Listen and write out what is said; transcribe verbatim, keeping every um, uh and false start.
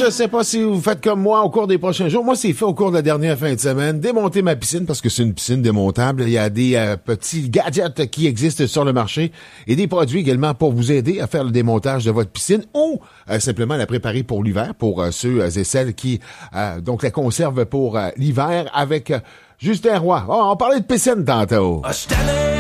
je sais pas si vous faites comme moi au cours des prochains jours. Moi, c'est fait au cours de la dernière fin de semaine. Démonter ma piscine parce que c'est une piscine démontable. Il y a des euh, petits gadgets qui existent sur le marché et des produits également pour vous aider à faire le démontage de votre piscine ou euh, simplement la préparer pour l'hiver pour euh, ceux et celles qui euh, donc la conservent pour euh, l'hiver avec euh, Justin Roy. Oh, on parlait de piscine tantôt. Ah,